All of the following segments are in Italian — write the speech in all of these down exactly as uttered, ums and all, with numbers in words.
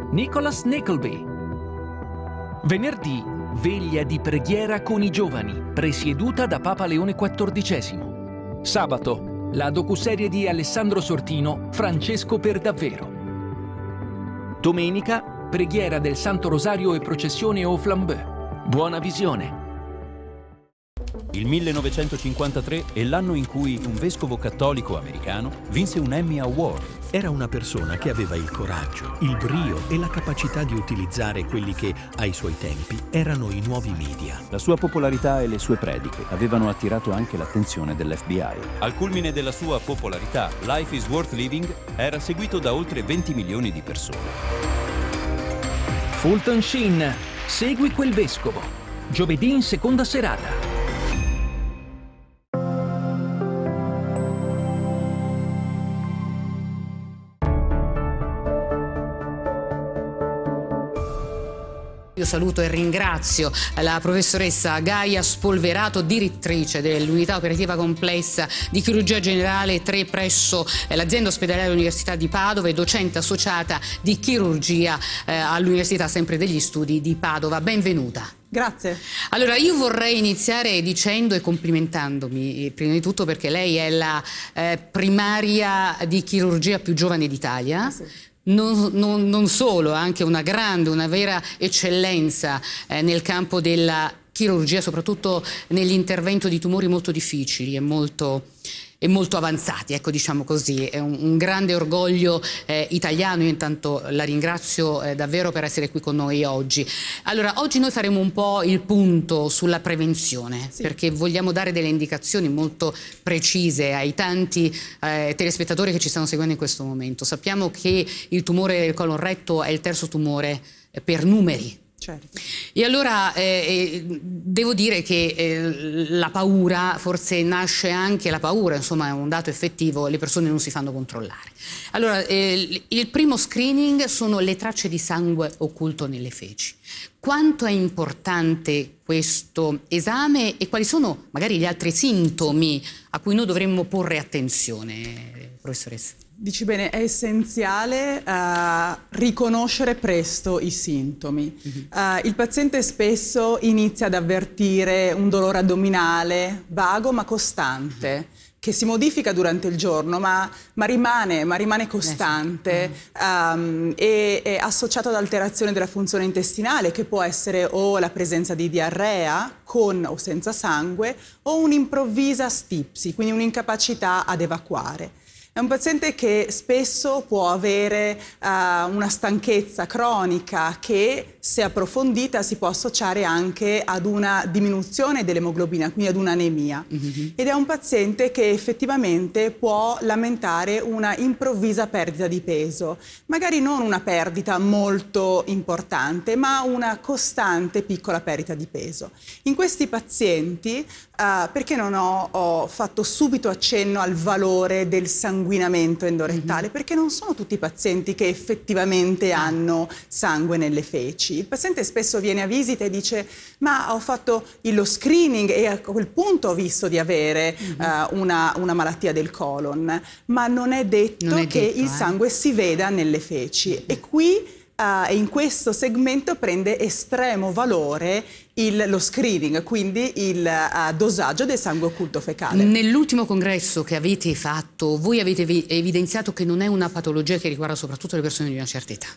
Nicholas Nickleby. Venerdì, veglia di preghiera con i giovani, presieduta da Papa Leone quattordicesimo. Sabato, la docuserie di Alessandro Sortino, Francesco per davvero. Domenica, preghiera del Santo Rosario e processione au flambeau. Buona visione. Il millenovecentocinquantatré è l'anno in cui un vescovo cattolico americano vinse un Emmy Award. Era una persona che aveva il coraggio, il brio e la capacità di utilizzare quelli che, ai suoi tempi, erano i nuovi media. La sua popolarità e le sue prediche avevano attirato anche l'attenzione dell'F B I. Al culmine della sua popolarità, Life is Worth Living era seguito da oltre venti milioni di persone. Fulton Sheen, segui quel vescovo. Giovedì in seconda serata. Io saluto e ringrazio la professoressa Gaia Spolverato, direttrice dell'unità operativa complessa di chirurgia generale tre presso l'azienda ospedaliera dell'Università di Padova e docente associata di chirurgia eh, all'Università sempre degli Studi di Padova. Benvenuta. Grazie. Allora, io vorrei iniziare dicendo e complimentandomi, prima di tutto perché lei è la eh, primaria di chirurgia più giovane d'Italia. Sì. Non, non, non solo, anche una grande, una vera eccellenza eh, nel campo della chirurgia, soprattutto nell'intervento di tumori molto difficili e molto, e molto avanzati, ecco, diciamo così. È un, un grande orgoglio eh, italiano. Io intanto la ringrazio eh, davvero per essere qui con noi oggi. Allora, oggi noi faremo un po' il punto sulla prevenzione, sì, perché vogliamo dare delle indicazioni molto precise ai tanti eh, telespettatori che ci stanno seguendo in questo momento. Sappiamo che il tumore del colon retto è il terzo tumore eh, per numeri. Certo. E allora eh, devo dire che eh, la paura, forse nasce anche la paura, insomma è un dato effettivo, le persone non si fanno controllare. Allora, eh, il primo screening sono le tracce di sangue occulto nelle feci. Quanto è importante questo esame e quali sono magari gli altri sintomi a cui noi dovremmo porre attenzione, professoressa? Dici bene, è essenziale uh, riconoscere presto i sintomi. Mm-hmm. uh, il paziente spesso inizia ad avvertire un dolore addominale vago ma costante, mm-hmm, che si modifica durante il giorno ma, ma, rimane, ma rimane costante, um, e è associato ad alterazione della funzione intestinale, che può essere o la presenza di diarrea con o senza sangue o un'improvvisa stipsi, quindi un'incapacità ad evacuare. È un paziente che spesso può avere uh, una stanchezza cronica che, se approfondita, si può associare anche ad una diminuzione dell'emoglobina, quindi ad un'anemia. Mm-hmm. Ed è un paziente che effettivamente può lamentare una improvvisa perdita di peso, magari non una perdita molto importante, ma una costante piccola perdita di peso. In questi pazienti, uh, perché non ho, ho fatto subito accenno al valore del sanguinamento endorettale? Mm-hmm. Perché non sono tutti i pazienti che effettivamente hanno sangue nelle feci. Il paziente spesso viene a visita e dice: ma ho fatto lo screening e a quel punto ho visto di avere mm-hmm. uh, una, una malattia del colon, ma non è detto non è che detto, il eh. sangue si veda nelle feci. Mm-hmm. E qui Uh, in questo segmento prende estremo valore il, lo screening, quindi il uh, dosaggio del sangue occulto fecale. Nell'ultimo congresso che avete fatto, voi avete evi evidenziato che non è una patologia che riguarda soprattutto le persone di una certa età.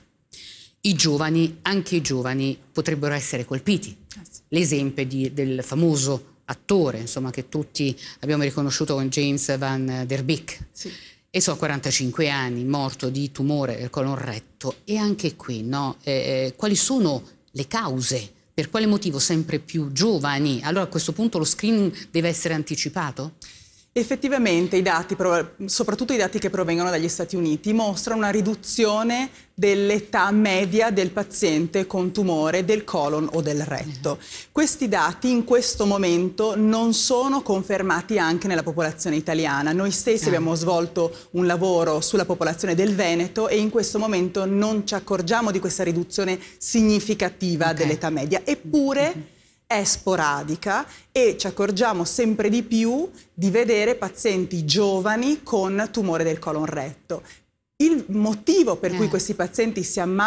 I giovani, anche i giovani, potrebbero essere colpiti. Ah, sì. L'esempio di, del famoso attore, insomma, che tutti abbiamo riconosciuto con James Van Der Beek. Sì. E so, quarantacinque anni, morto di tumore del colon retto. E anche qui, no? Eh, quali sono le cause? Per quale motivo sempre più giovani? Allora a questo punto lo screening deve essere anticipato? Effettivamente i dati, soprattutto i dati che provengono dagli Stati Uniti, mostrano una riduzione dell'età media del paziente con tumore del colon o del retto. Questi dati in questo momento non sono confermati anche nella popolazione italiana. Noi stessi abbiamo svolto un lavoro sulla popolazione del Veneto e in questo momento non ci accorgiamo di questa riduzione significativa okay. dell'età media. Eppure è sporadica e ci accorgiamo sempre di più di vedere pazienti giovani con tumore del colon retto. Il motivo per eh. cui questi pazienti si ammalano